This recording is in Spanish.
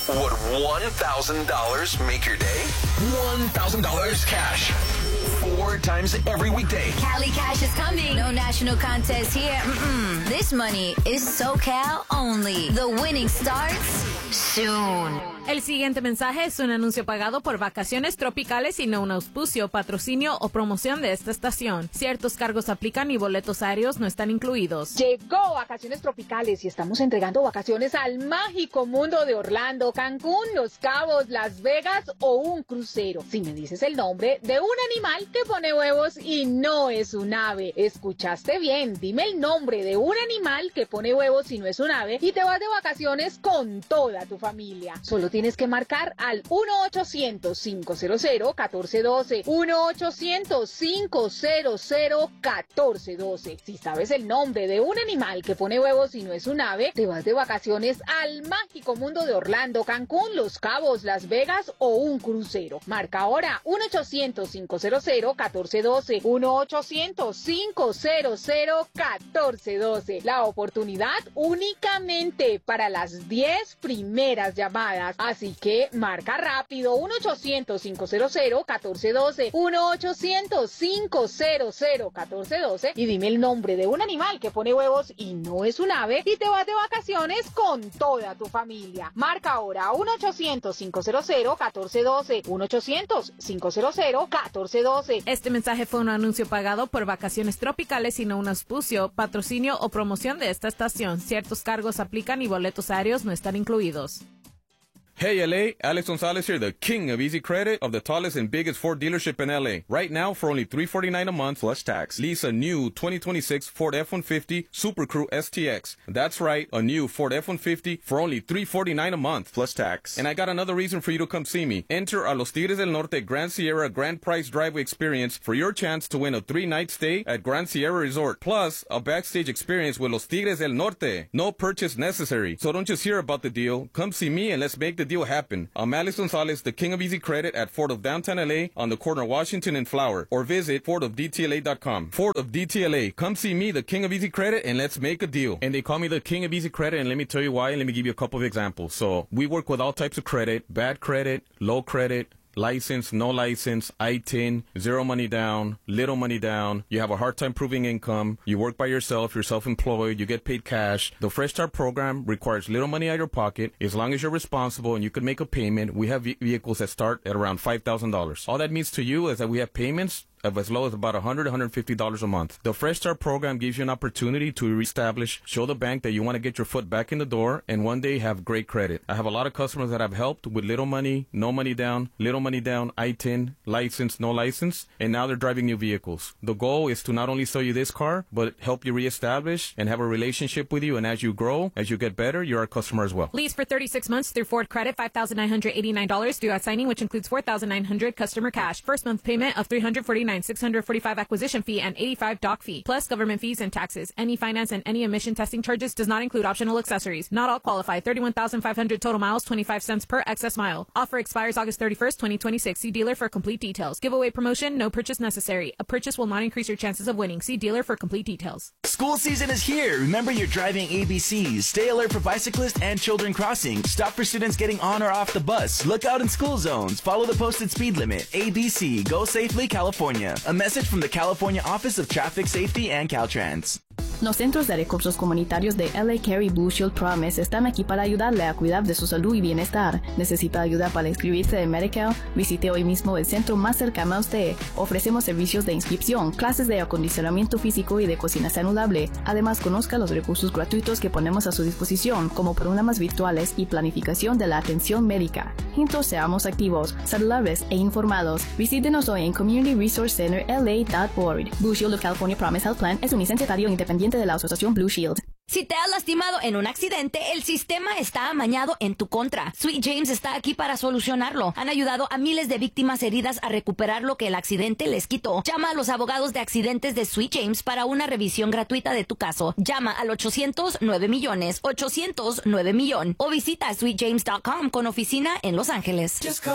Would $1,000 make your day? $1,000 cash. 4 times every weekday. Cali Cash is coming. No national contest here. This money is SoCal only. The winning starts soon. El siguiente mensaje es un anuncio pagado por Vacaciones Tropicales y no un auspicio, patrocinio o promoción de esta estación. Ciertos cargos aplican y boletos aéreos no están incluidos. Llegó Vacaciones Tropicales y estamos entregando vacaciones al mágico mundo de Orlando, Cancún, Los Cabos, Las Vegas o un crucero. Si me dices el nombre de un animal que pone huevos y no es un ave. ¿Escuchaste bien? Dime el nombre de un animal que pone huevos y no es un ave y te vas de vacaciones con toda tu familia. Solo tienes que marcar al 1-800-500-1412. 1-800-500-1412. Si sabes el nombre de un animal que pone huevos y no es un ave, te vas de vacaciones al mágico mundo de Orlando, Cancún, Los Cabos, Las Vegas o un crucero. Marca ahora 1-800-500-1412. 1-800-500-1412. La oportunidad únicamente para las 10 primeras llamadas. Así que marca rápido 1-800-500-1412, 1-800-500-1412 y dime el nombre de un animal que pone huevos y no es un ave y te vas de vacaciones con toda tu familia. Marca ahora 1-800-500-1412, 1-800-500-1412. Este mensaje fue un anuncio pagado por Vacaciones Tropicales y no un auspicio, patrocinio o promoción de esta estación. Ciertos cargos aplican y boletos aéreos no están incluidos. Hey LA, Alex Gonzalez here, the king of easy credit of the tallest and biggest Ford dealership in LA. Right now, for only $349 a month plus tax, lease a new 2026 Ford F-150 Super Crew STX. That's right, a new Ford F-150 for only $349 a month plus tax. And I got another reason for you to come see me. Enter a Los Tigres del Norte Grand Sierra Grand Prize Driveway experience for your chance to win a 3-night stay at Grand Sierra Resort, plus a backstage experience with Los Tigres del Norte. No purchase necessary. So don't just hear about the deal. Come see me and let's make the deal happen. I'm Alex Gonzalez, the king of easy credit at Ford of Downtown LA on the corner of Washington and Flower, or visit FordofDTLA.com. Ford of DTLA. Come see me, the king of easy credit, and let's make a deal. And they call me the king of easy credit, and let me tell you why, and let me give you a couple of examples. So we work with all types of credit, bad credit, low credit, license, no license, ITIN, zero money down, little money down, you have a hard time proving income, you work by yourself, you're self-employed, you get paid cash. The Fresh Start program requires little money out of your pocket. As long as you're responsible and you can make a payment, we have vehicles that start at around $5,000. All that means to you is that we have payments of as low as about $100, $150 a month. The Fresh Start program gives you an opportunity to reestablish, show the bank that you want to get your foot back in the door, and one day have great credit. I have a lot of customers that I've helped with little money, no money down, little money down, ITIN, license, no license, and now they're driving new vehicles. The goal is to not only sell you this car, but help you reestablish and have a relationship with you, and as you grow, as you get better, you're our customer as well. Lease for 36 months through Ford Credit, $5,989 due at signing, which includes $4,900 customer cash. First month payment of $349. $645 acquisition fee and $85 doc fee, plus government fees and taxes. Any finance and any emission testing charges does not include optional accessories. Not all qualify. 31,500 total miles, 25 cents per excess mile. Offer expires August 31st, 2026. See dealer for complete details. Giveaway promotion, no purchase necessary. A purchase will not increase your chances of winning. See dealer for complete details. School season is here. Remember your driving ABCs. Stay alert for bicyclists and children crossing. Stop for students getting on or off the bus. Look out in school zones. Follow the posted speed limit. ABC. Go safely, California. A message from the California Office of Traffic Safety and Caltrans. Los Centros de Recursos Comunitarios de LA Carey Blue Shield Promise están aquí para ayudarle a cuidar de su salud y bienestar. ¿Necesita ayuda para inscribirse en Medicare? Visite hoy mismo el centro más cercano a usted. Ofrecemos servicios de inscripción, clases de acondicionamiento físico y de cocina saludable. Además, conozca los recursos gratuitos que ponemos a su disposición, como programas virtuales y planificación de la atención médica. Juntos seamos activos, saludables e informados. Visítenos hoy en communityresourcecenterla.org. Blue Shield of California Promise Health Plan es un licenciatario independiente de la Asociación Blue Shield. Si te has lastimado en un accidente, el sistema está amañado en tu contra. Sweet James está aquí para solucionarlo. Han ayudado a miles de víctimas heridas a recuperar lo que el accidente les quitó. Llama a los abogados de accidentes de Sweet James para una revisión gratuita de tu caso. Llama al 809 millones, 809 millón, o visita sweetjames.com con oficina en Los Ángeles.